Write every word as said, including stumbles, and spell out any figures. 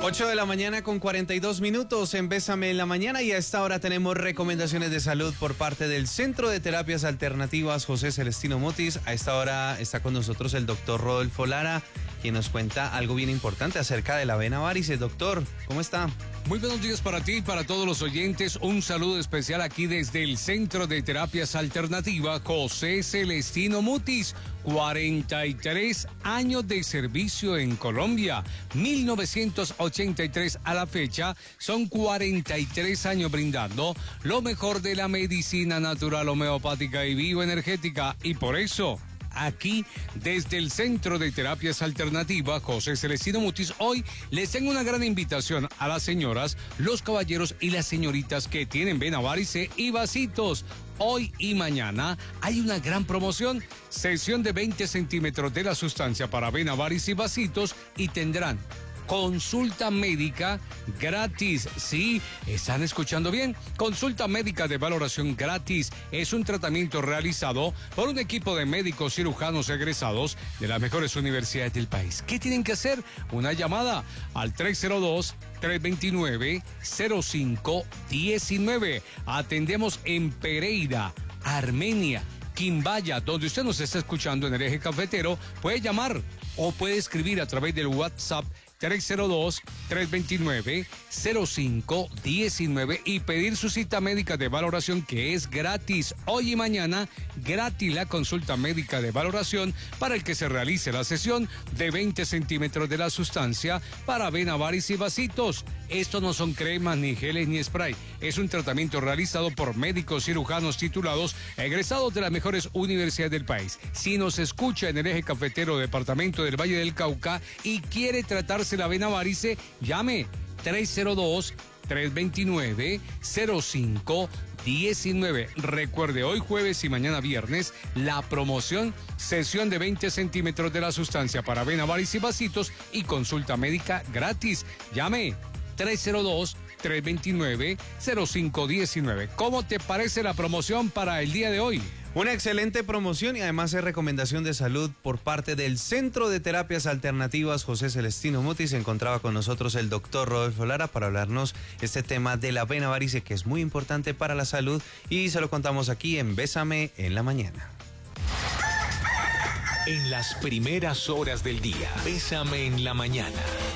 ocho de la mañana con cuarenta y dos minutos en Bésame en la Mañana, y a esta hora tenemos recomendaciones de salud por parte del Centro de Terapias Alternativas José Celestino Mutis. A esta hora está con nosotros el doctor Rodolfo Lara, quien nos cuenta algo bien importante acerca de la vena varice. Doctor, ¿cómo está? Muy buenos días para ti y para todos los oyentes. Un saludo especial aquí desde el Centro de Terapias Alternativas José Celestino Mutis. cuarenta y tres años de servicio en Colombia. mil novecientos ochenta y tres a la fecha. Son cuarenta y tres años brindando lo mejor de la medicina natural, homeopática y bioenergética. Y por eso, aquí, desde el Centro de Terapias Alternativas José Celestino Mutis, hoy les tengo una gran invitación a las señoras, los caballeros y las señoritas que tienen vena varice y vasitos. Hoy y mañana hay una gran promoción, sesión de veinte centímetros de la sustancia para vena varice y vasitos, y tendrán consulta médica gratis. Sí, están escuchando bien. Consulta médica de valoración gratis. Es un tratamiento realizado por un equipo de médicos cirujanos egresados de las mejores universidades del país. ¿Qué tienen que hacer? Una llamada al tres cero dos, tres dos nueve, cero cinco uno nueve. Atendemos en Pereira, Armenia, Quimbaya, donde usted nos está escuchando en el eje cafetero. Puede llamar o puede escribir a través del WhatsApp tres cero dos, tres dos nueve, cero cinco uno nueve y pedir su cita médica de valoración, que es gratis. Hoy y mañana, gratis la consulta médica de valoración para el que se realice la sesión de veinte centímetros de la sustancia para vena varice y vasitos. Esto no son cremas, ni geles, ni spray. Es un tratamiento realizado por médicos cirujanos titulados, egresados de las mejores universidades del país. Si nos escucha en el eje cafetero, departamento del Valle del Cauca, y quiere tratarse la vena varice, llame tres cero dos, tres dos nueve, cero cinco uno nueve. Recuerde, hoy jueves y mañana viernes, la promoción, sesión de veinte centímetros de la sustancia para vena varice y vasitos y consulta médica gratis. Llame tres cero dos, tres dos nueve, cero cinco uno nueve. ¿Cómo te parece la promoción para el día de hoy? Una excelente promoción, y además es recomendación de salud por parte del Centro de Terapias Alternativas José Celestino Mutis. Se encontraba con nosotros el doctor Rodolfo Lara para hablarnos este tema de la vena varice, que es muy importante para la salud, y se lo contamos aquí en Bésame en la Mañana. En las primeras horas del día, Bésame en la Mañana.